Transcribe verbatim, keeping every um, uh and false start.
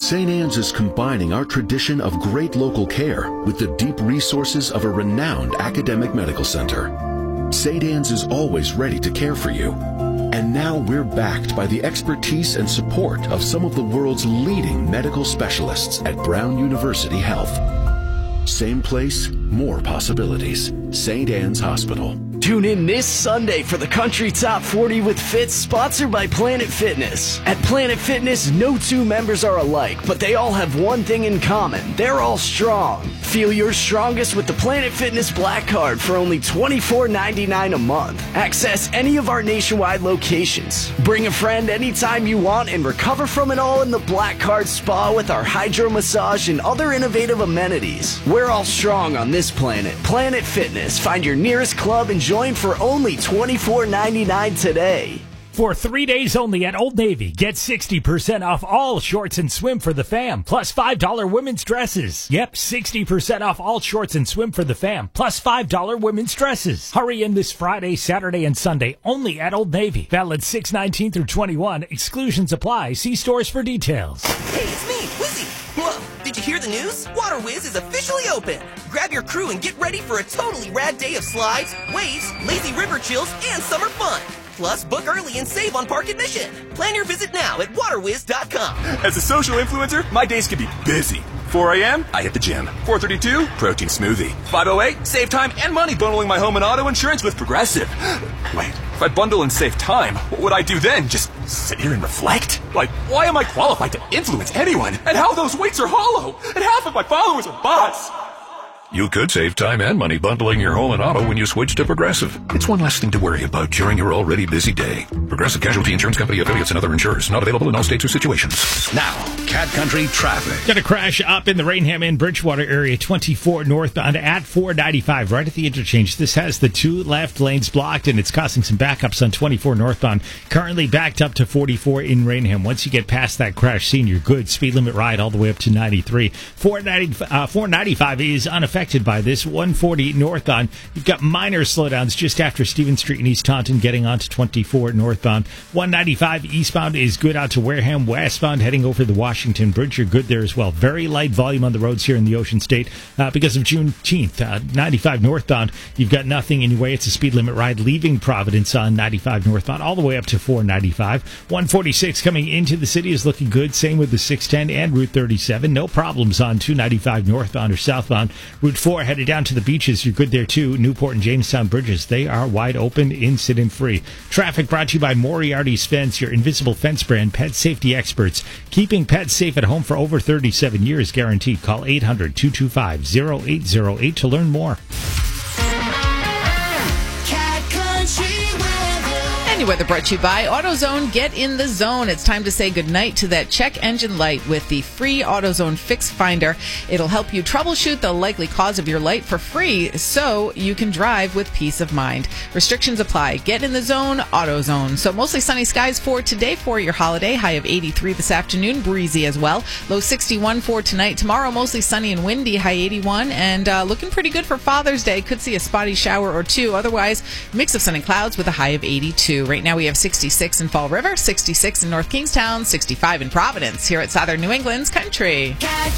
Saint Anne's is combining our tradition of great local care with the deep resources of a renowned academic medical center. Saint Anne's is always ready to care for you. And now we're backed by the expertise and support of some of the world's leading medical specialists at Brown University Health. Same place, more possibilities. Saint Anne's Hospital. Tune in this Sunday for the Country Top forty with Fitz, sponsored by Planet Fitness. At Planet Fitness, no two members are alike, but they all have one thing in common. They're all strong. Feel your strongest with the Planet Fitness Black Card for only twenty-four ninety-nine a month. Access any of our nationwide locations. Bring a friend anytime you want and recover from it all in the Black Card Spa with our hydro massage and other innovative amenities. We're all strong on this planet. Planet Fitness. Find your nearest club and join for only twenty-four ninety-nine today. For three days only at Old Navy, get sixty percent off all shorts and swim for the fam, plus five dollars women's dresses. Yep, sixty percent off all shorts and swim for the fam, plus five dollars women's dresses. Hurry in this Friday, Saturday, and Sunday only at Old Navy. Valid six nineteen through twenty-one. Exclusions apply. See stores for details. Hey, it's me, Wizzy. Whoa, did you hear the news? Water Whiz is officially open. Grab your crew and get ready for a totally rad day of slides, waves, lazy river chills, and summer fun. Plus, book early and save on park admission. Plan your visit now at water whiz dot com. As a social influencer, my days can be busy. four a.m., I hit the gym. four thirty-two, protein smoothie. five oh eight, save time and money bundling my home and auto insurance with Progressive. Wait, if I bundle and save time, what would I do then? Just sit here and reflect? Like, why am I qualified to influence anyone? And how those weights are hollow? And half of my followers are bots. You could save time and money bundling your home and auto when you switch to Progressive. It's one less thing to worry about during your already busy day. Progressive Casualty Insurance Company affiliates and other insurers. Not available in all states or situations. Now, Cat Country traffic. Got a crash up in the Rainham and Bridgewater area, twenty-four northbound at four ninety-five, right at the interchange. This has the two left lanes blocked, and it's causing some backups on twenty-four northbound. Currently backed up to forty-four in Rainham. Once you get past that crash scene, you're good. Speed limit ride all the way up to ninety-three. four ninety-five is unaffected by this. one forty northbound. You've got minor slowdowns just after Stevens Street in East Taunton, getting onto twenty-four northbound. one ninety-five eastbound is good out to Wareham. Westbound heading over the Washington Bridge, you're good there as well. Very light volume on the roads here in the Ocean State uh, because of Juneteenth. Uh, ninety-five northbound, you've got nothing in your way. It's a speed limit ride leaving Providence on ninety-five northbound all the way up to four ninety-five. one forty-six coming into the city is looking good. Same with the six ten and Route thirty-seven. No problems on two ninety-five northbound or southbound. Route four headed down to the beaches. You're good there too. Newport and Jamestown bridges, they are wide open, incident free. Traffic brought to you by Moriarty's Fence, your invisible fence brand, pet safety experts. Keeping pets safe at home for over thirty-seven years guaranteed. Call eight hundred, two two five, oh eight oh eight to learn more. Any weather brought to you by AutoZone. Get in the zone. It's time to say goodnight to that check engine light with the free AutoZone Fix Finder. It'll help you troubleshoot the likely cause of your light for free so you can drive with peace of mind. Restrictions apply. Get in the zone, AutoZone. So mostly sunny skies for today for your holiday. High of eighty-three this afternoon. Breezy as well. Low sixty-one for tonight. Tomorrow mostly sunny and windy. High eighty-one. And uh, looking pretty good for Father's Day. Could see a spotty shower or two. Otherwise, mix of sun and clouds with a high of eighty-two. Right now we have sixty-six in Fall River, sixty-six in North Kingstown, sixty-five in Providence here at Southern New England's Country.